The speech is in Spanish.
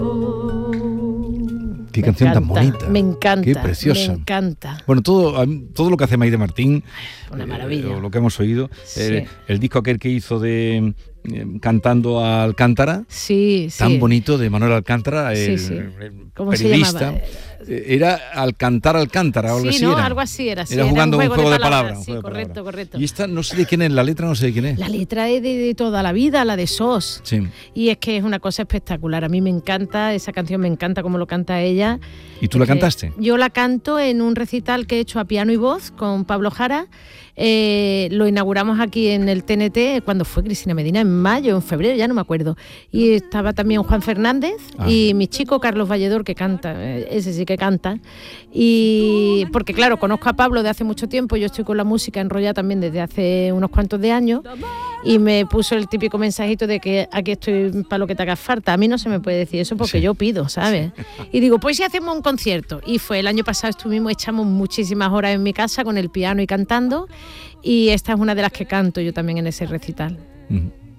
Qué canción tan bonita. Me encanta. Qué preciosa. Me encanta. Bueno, todo lo que hace Maite Martín, una maravilla. Lo que hemos oído, Sí. el disco aquel que hizo de Cantando a Alcántara, Sí, tan sí. bonito, de Manuel Alcántara, el ¿Cómo se periodista. llamaba? Era Al cantar Alcántara o algo Sí, así. ¿no? era. Algo así era. Sí, Era jugando un juego de palabras. palabras. Sí, correcto. Y esta no sé de quién es, la letra no sé de quién es. La letra es de toda la vida, la de SOS. Sí. Y es que es una cosa espectacular. A mí me encanta, esa canción me encanta cómo lo canta ella. ¿Y tú la cantaste? Yo la canto en un recital que he hecho a piano y voz con Pablo Jara. Lo inauguramos aquí en el TNT cuando fue Cristina Medina, en mayo, en febrero, ya no me acuerdo. Y estaba también Juan Fernández y mi chico Carlos Valledor, que canta, ese sí que canta. Y porque claro, conozco a Pablo de hace mucho tiempo, yo estoy con la música enrollada también desde hace unos cuantos de años, y me puso el típico mensajito de que aquí estoy para lo que te haga falta. A mí no se me puede decir eso porque yo pido, ¿sabes? Y digo, pues si hacemos un concierto. Y fue el año pasado, echamos muchísimas horas en mi casa con el piano y cantando, y esta es una de las que canto yo también en ese recital.